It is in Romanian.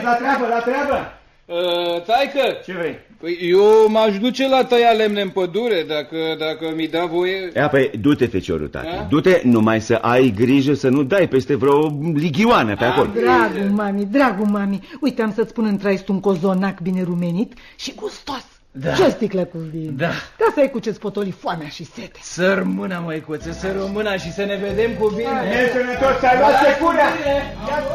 la treabă, la treabă! Taică! Ce vrei? Păi eu m-aș duce la tăia lemne în pădure, dacă mi da voie. Păi du-te, feciorul, tati. Du-te, numai să ai grijă să nu dai peste vreo lighioană pe acolo. Dragul mami, uite, am să-ți spun în traist un cozonac bine rumenit și gustos. Da. Ce o sticlă cu vin? Da. Ca să ai cu ce-ți potoli foamea și sete. Să rămână, măicuță, să rămână și să ne vedem cu bine. Ne sănătos, să ai luat secura!